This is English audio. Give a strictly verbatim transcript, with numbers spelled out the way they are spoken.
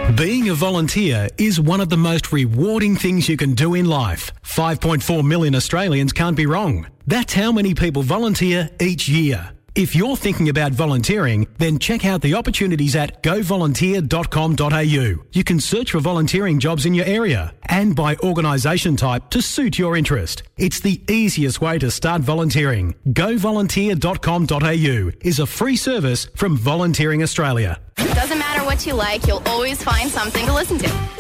Being a volunteer is one of the most rewarding things you can do in life. five point four million Australians can't be wrong. That's how many people volunteer each year. If you're thinking about volunteering, then check out the opportunities at go volunteer dot com dot a u. You can search for volunteering jobs in your area and by organisation type to suit your interest. It's the easiest way to start volunteering. go volunteer dot com dot a u is a free service from Volunteering Australia. Doesn't matter what you like, you'll always find something to listen to.